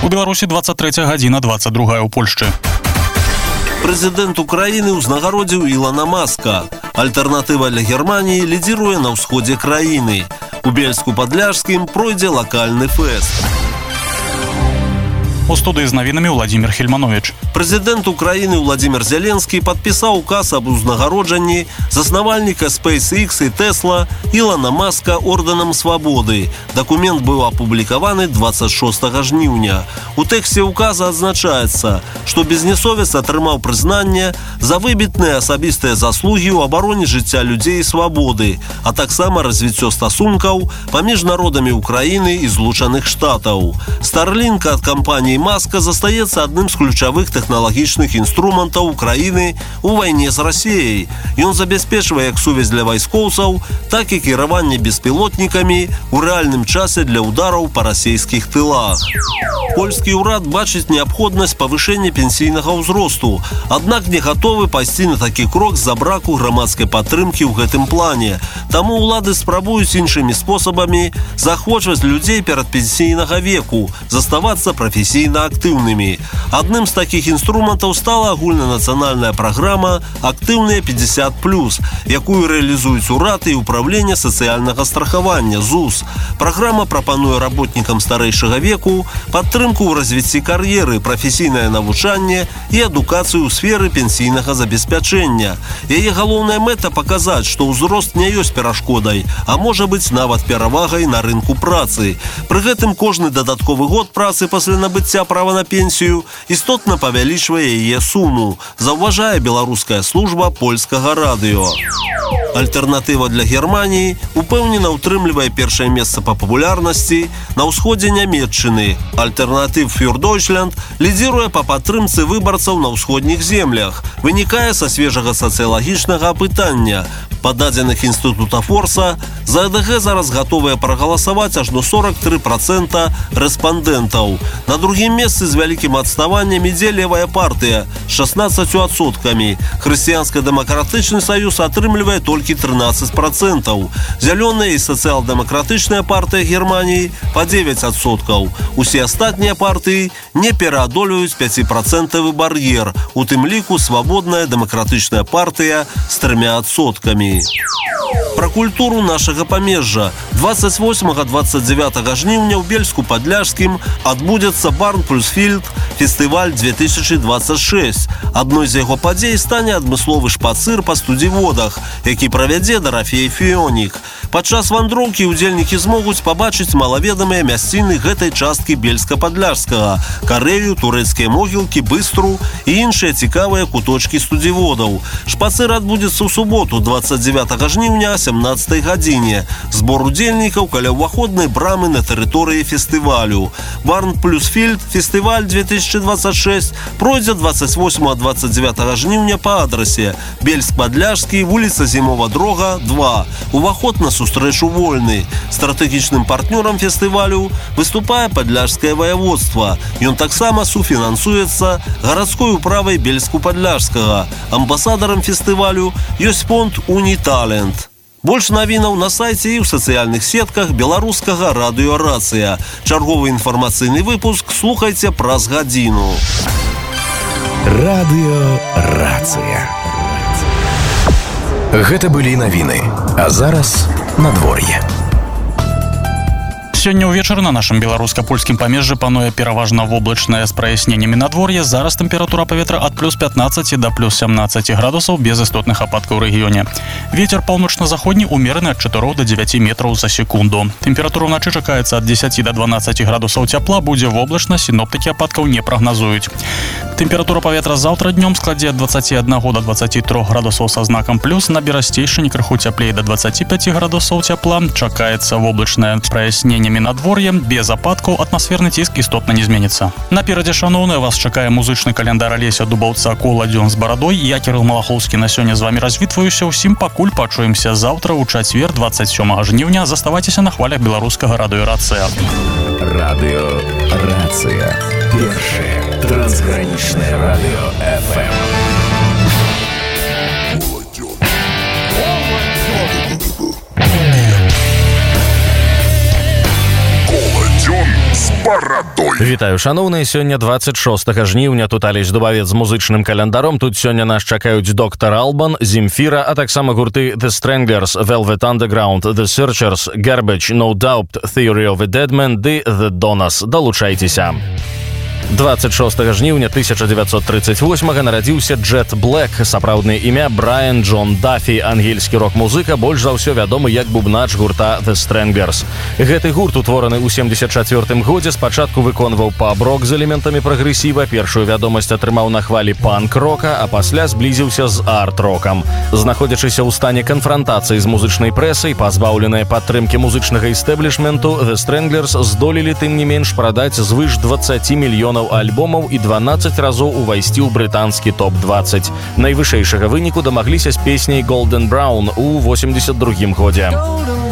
У Беларусі 23 гадзіна 22 ў Польшчы. Прэзідэнт Украіны ўзнагародзіў Ілана Маска. Альтэрнатыва для Германіі лідзіруе на ўсходзе краіны. У Бельску-Падляшскім пройдзе лакальны фэст. У студыі з навінамі Владимир Хельманович. Прэзідэнт Украіны Владимир Зеленскі падпісаў указ аб узнагароджанні заснавальніка SpaceX і Tesla Ілана Маска ордэнам свабоды. Дакумент быў апублікаваны 26 жніўня. У тэксце указа адзначаецца, што бізнесовец атрымаў прызнанне за выбітныя асабістыя заслугі ў абароне жыцця людзей і свабоды, а таксама развіццё стасункаў паміж народамі Украіны і Злучаных Штатаў. Starlink ад кампаніі Маска застаецца адным з ключавых тэхналагічных інструментаў Украіны ў вайне з Расіяй. Ён забяспечвае як сувязь для вайскоўцаў, так і кіраванне беспілотнікамі ў рэальным часе для удараў па расійскіх тылах. Польскі ўрад бачыць неабходнасць павышэння пенсійнага ўзросту, аднак не гатовы пайсці на такі крок з-за браку грамадскай падтрымкі ў гэтым плане. Таму ўлады спрабуюць іншымі спосабамі заахвочваць людзей перадпенсійнага веку заставацца прафесійна актыўнымі. Адным з такіх інструментаў стала агульнанацыянальная праграма «Актыўныя 50+», якую рэалізуюць урад і ўправленне сацыяльнага страхавання ЗУС. Праграма прапануе работнікам старэйшага веку падтрымку ў развіцці кар'еры, прафесійнае навучанне і адукацыю ў сферы пенсійнага забеспячэння. Яе галоўная мэта паказаць, што ўзрост не ёсць перашкодай, а можа быць нават перавагай на рынку працы. Пры гэтым кожны дадатковы год працы пасля набыцця права на пенсію істотна павялічвае яе суму, заўважае беларуская служба польскага радыё. Альтэрнатыва для Германіі упэўнена ўтрымлівае першае месца па папулярнасці на ўсходзе Нямецчыны. Альтэрнатыв фюр Дойчланд лідзіруе па падтрымцы выбарцаў на ўсходніх землях. Вынікае са свежага сацыялагічнага апытання. Па дадзеных інстытута Форса, за ЭДГ зараз гатовыя прагаласаваць аж до 43% рэспандэнтаў. На другім месцы з вялікім адставаннем ідзе левая партыя з 16%. Хрысціянска-дэмакратычны саюз атрымлівае толькі 13%. Зялёная і сацыял-дэмакратычная партыя Германіі па 9%. Усе астатнія партыі не пераадольваюць 5% бар'ер, у тым ліку свабодная дэмакратычная партыя з 3%. Пра культуру нашага памежжа. 28-29 жніўня ў Бельску-Падляшскім адбудзецца Барн плюс Фільд фестываль 2026. Адной з яго падзей стане адмысловы шпацыр па студзіводах, які правядзе Дарафей Фіёнік. Падчас вандроўкі удзельнікі змогуць пабачыць малаведамыя мясціны гэтай часткі Бельска-Падляшскага, Карэлю, турэцкія могілкі, Быстру і іншыя цікавыя куточкі студзіводаў. Шпацыр адбудзецца ў суботу, 29 жніўня о 17 гадзіне. Збор удзельнікаў каля ўваходнай брамы на тэрыторыі фестывалю. Барн плюс Фільд фестываль 2026 пройдзе 28-29 жніўня па адрасе Бельск-Падляшскі, вуліца Зімова Дрога, 2. Уваход на сустрэчу вольны. Стратэгічным партнёрам фестывалю выступае Падляшскае ваяводства. Ён таксама суфінансуецца гарадской управай Бельску-Падляшскага. Амбасадарам фестывалю ёсць фонд «Уніталент». Больш навінаў на сайце і ў сацыяльных сетках беларускага радыё «Рацыя». Чарговы інфармацыйны выпуск слухайце праз гадзіну. Радыё «Рацыя». Гэта былі навіны. А зараз надвор'е. Сёння ўвечары на нашым беларуска-польскім памежжы пануе пераважна воблачнае з праясненнямі надвор'е. Зараз тэмпература паветра ад плюс 15 да плюс 17 градусаў без істотных ападкаў у рэгіёне. Вецер паўночна-заходні умераны ад 4 до 9 метраў за секунду. Тэмпература ўначы чакаецца ад 10 до 12 градусаў цяпла, будзе воблачна, сіноптыкі ападкаў не прагназуюць. Тэмпература паветра заўтра днём складзе ад 21 до 23 градусаў са знакам плюс, на Берасцейшчыне крыху цяплей да 25 градусаў цяпла. Чакаецца воблачнае з праясненнямі надвор'е, без ападкаў, атмасферны ціск істотна не зменіцца. Наперадзе, шаноўныя, вас чакае музычны каляндар Алеся Дубаўца «Коладзён з барадой». Я, Кірыл Малахоўскі, на сёння з вамі развітваюся. Усім пакуль пачуемся заўтра ў чацвер, 27 жніўня. Заставайцеся на хвалях беларускага радыё «Рацыя». Радыё «Рацыя». Першае трансгранічнае радыё FM. Коладзён з барадой. Вітаю, шановныя, сёння 26 жніўня. Тут Алесь Дубавец з музычным календаром. Тут сёння нас чакаюць Доктор Албан, Земфира, а таксама гурты The Stranglers, Velvet Underground, The Searchers, Garbage, No Doubt, Theory of a Deadman ды The Donnas. Далучайцеся. 26 жніўня 1938 нарадзіўся Джет Блэк, сапраўднае імя Брайан Джон Дафі, ангельскі рок-музыка, больш за ўсё вядомы як бубнач гурта The Stranglers. Гэты гурт, утвораны ў 74 годзе, спачатку выконваў паб-рок з элементамі прагрэсіва, першую вядомасць атрымаў на хвалі панк-рока, а пасля зблізіўся з арт-рокам. Знаходзячыся ў стане канфрантацыі з музычнай прэсай, пазбаўленыя падтрымкі музычнага істэблішменту, The Stranglers здолелі тым не менш прадаць звыш 20 мільёнаў альбомаў і 12 разоў увайсці ў брытанскі топ-20. Найвышэйшага выніку дамагліся з песняй Golden Brown у 82 годзе.